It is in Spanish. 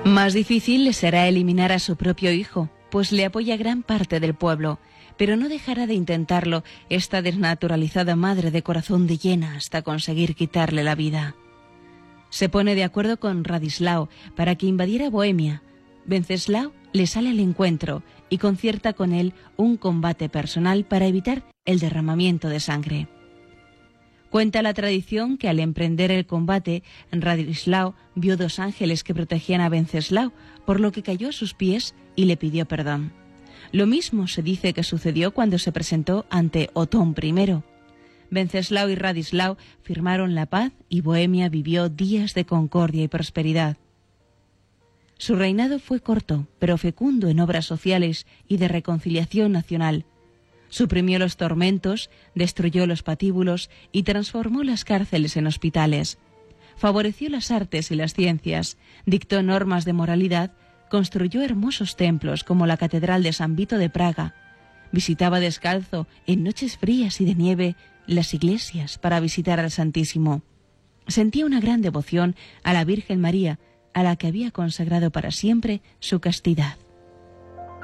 Más difícil le será eliminar a su propio hijo, pues le apoya gran parte del pueblo, pero no dejará de intentarlo esta desnaturalizada madre de corazón de hiena hasta conseguir quitarle la vida. Se pone de acuerdo con Radislao para que invadiera Bohemia. Wenceslao le sale al encuentro y concierta con él un combate personal para evitar el derramamiento de sangre. Cuenta la tradición que al emprender el combate, Radislao vio 2 ángeles que protegían a Wenceslao, por lo que cayó a sus pies y le pidió perdón. Lo mismo se dice que sucedió cuando se presentó ante Otón I. Wenceslao y Radislao firmaron la paz y Bohemia vivió días de concordia y prosperidad. Su reinado fue corto, pero fecundo en obras sociales y de reconciliación nacional. Suprimió los tormentos, destruyó los patíbulos y transformó las cárceles en hospitales. Favoreció las artes y las ciencias, dictó normas de moralidad, construyó hermosos templos como la Catedral de San Vito de Praga. Visitaba descalzo, en noches frías y de nieve, las iglesias para visitar al Santísimo. Sentía una gran devoción a la Virgen María, a la que había consagrado para siempre su castidad.